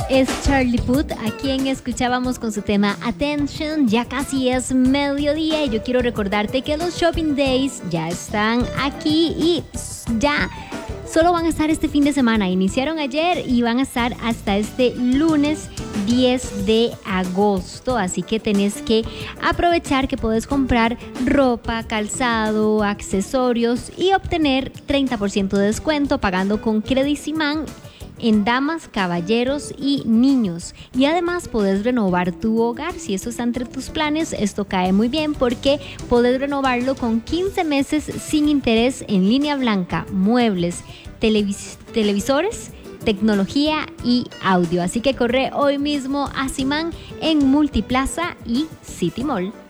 Es Charlie Puth, a quien escuchábamos con su tema Attention. Ya casi es mediodía y yo quiero recordarte que los Shopping Days ya están aquí y ya solo van a estar este fin de semana. Iniciaron ayer y van a estar hasta este lunes 10 de agosto, así que tenés que aprovechar que puedes comprar ropa, calzado, accesorios y obtener 30% de descuento pagando con Crediciman en damas, caballeros y niños. Y además podés renovar tu hogar. Si eso está entre tus planes, esto cae muy bien porque podés renovarlo con 15 meses sin interés en línea blanca, muebles, televisores, tecnología y audio. Así que corre hoy mismo a Simán en Multiplaza y City Mall.